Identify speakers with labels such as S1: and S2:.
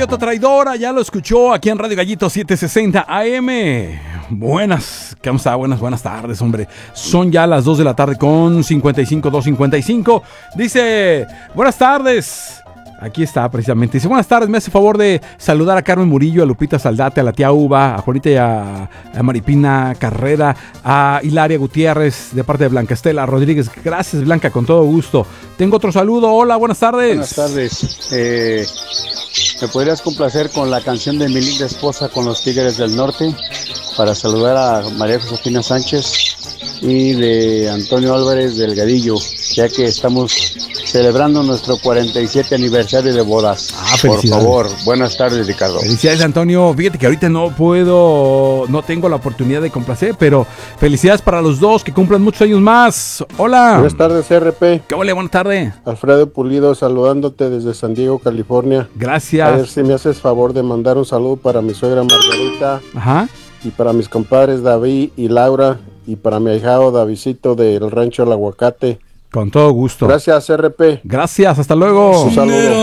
S1: Coyota Traidora, ya lo escuchó aquí en Radio Gallito 760 AM. Buenas tardes, hombre. Son ya las 2 de la tarde con 2:55. Dice, buenas tardes. Aquí está precisamente. Dice, buenas tardes, me hace favor de saludar a Carmen Murillo, a Lupita Saldate, a la tía Uva, a Juanita y a Maripina Carrera, a Hilaria Gutiérrez de parte de Blanca Estela Rodríguez. Gracias, Blanca, con todo gusto. Tengo otro saludo. Hola, buenas tardes.
S2: Buenas tardes. ¿Me podrías complacer con la canción de mi linda esposa con los Tigres del Norte? Para saludar a María Josefina Sánchez y de Antonio Álvarez Delgadillo, ya que estamos celebrando nuestro 47 aniversario de bodas. Por favor, buenas tardes, Ricardo.
S1: Felicidades, Antonio. Fíjate que ahorita no tengo la oportunidad de complacer, pero felicidades para los dos, que cumplan muchos años más. Hola.
S3: Buenas tardes, RP.
S1: ¿Qué ole? Buenas tardes.
S3: Alfredo Pulido saludándote desde San Diego, California.
S1: Gracias.
S3: A ver si me haces favor de mandar un saludo para mi suegra Margarita.
S1: Ajá.
S3: Y para mis compadres David y Laura. Y para mi ahijado Davidcito del rancho El Aguacate.
S1: Con todo gusto.
S3: Gracias, RP.
S1: Gracias, hasta luego.
S3: Un saludo.